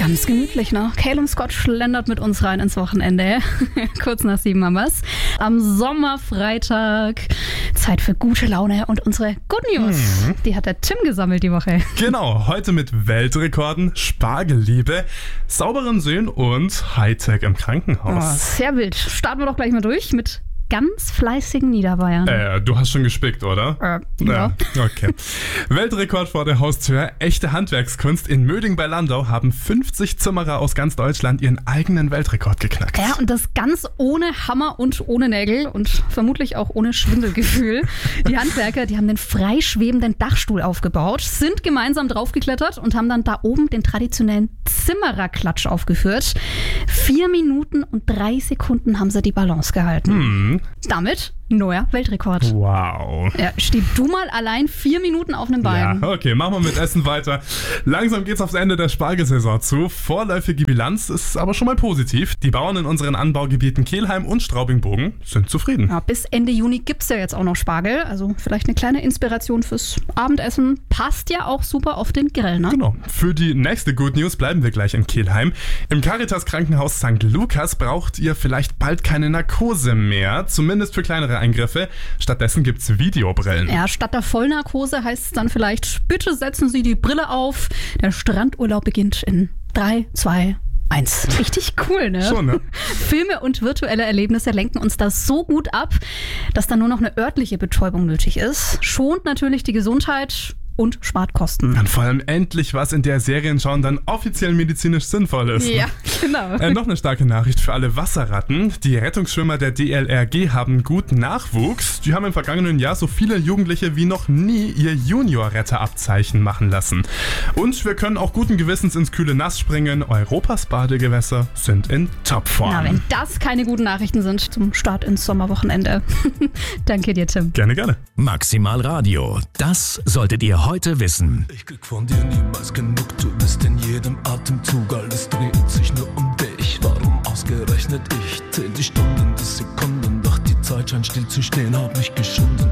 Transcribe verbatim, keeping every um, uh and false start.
Ganz gemütlich, ne? Calum Scott schlendert mit uns rein ins Wochenende. Kurz nach sieben haben wir's. Am Sommerfreitag. Zeit für gute Laune und unsere Good News. Mhm. Die hat der Tim gesammelt die Woche. Genau, heute mit Weltrekorden, Spargelliebe, sauberen Seen und Hightech im Krankenhaus. Oh, sehr wild. Starten wir doch gleich mal durch mit ganz fleißigen Niederbayern. Äh, du hast schon gespickt, oder? Äh, ja. ja. Okay. Weltrekord vor der Haustür. Echte Handwerkskunst. In Möding bei Landau haben fünfzig Zimmerer aus ganz Deutschland ihren eigenen Weltrekord geknackt. Ja, und das ganz ohne Hammer und ohne Nägel und vermutlich auch ohne Schwindelgefühl. Die Handwerker, die haben den freischwebenden Dachstuhl aufgebaut, sind gemeinsam draufgeklettert und haben dann da oben den traditionellen Zimmererklatsch aufgeführt. Vier Minuten und drei Sekunden haben sie die Balance gehalten. Hm. Damit neuer Weltrekord. Wow. Ja, steh du mal allein vier Minuten auf einem Bein. Ja, okay, machen wir mit Essen weiter. Langsam geht's aufs Ende der Spargelsaison zu. Vorläufige Bilanz ist aber schon mal positiv. Die Bauern in unseren Anbaugebieten Kelheim und Straubing-Bogen sind zufrieden. Ja, bis Ende Juni gibt's ja jetzt auch noch Spargel. Also vielleicht eine kleine Inspiration fürs Abendessen. Passt ja auch super auf den Grill, ne? Genau. Für die nächste Good News bleiben wir gleich in Kelheim. Im Caritas Krankenhaus Sankt Lukas braucht ihr vielleicht bald keine Narkose mehr. Zumindest für kleinere Eingriffe. Stattdessen gibt's Videobrillen. Ja, statt der Vollnarkose heißt es dann vielleicht, bitte setzen Sie die Brille auf. Der Strandurlaub beginnt in drei, zwei, eins. Richtig cool, ne? Schon, ne? Filme und virtuelle Erlebnisse lenken uns da so gut ab, dass dann nur noch eine örtliche Betäubung nötig ist. Schont natürlich die Gesundheit und spart Kosten. Und vor allem endlich was, in der Serienschauen dann offiziell medizinisch sinnvoll ist. Ja, genau. Äh, noch eine starke Nachricht für alle Wasserratten. Die Rettungsschwimmer der D L R G haben guten Nachwuchs. Die haben im vergangenen Jahr so viele Jugendliche wie noch nie ihr Junior-Retterabzeichen machen lassen. Und wir können auch guten Gewissens ins kühle Nass springen. Europas Badegewässer sind in Topform. Na, wenn das keine guten Nachrichten sind zum Start ins Sommerwochenende. Danke dir, Tim. Gerne, gerne. Maximal Radio. Das solltet ihr heute wissen. Ich krieg von dir niemals genug, du bist in jedem Atemzug, alles dreht sich nur um dich. Warum ausgerechnet ich? Zähl die Stunden, die Sekunden, doch die Zeit scheint still zu stehen, hab mich geschunden.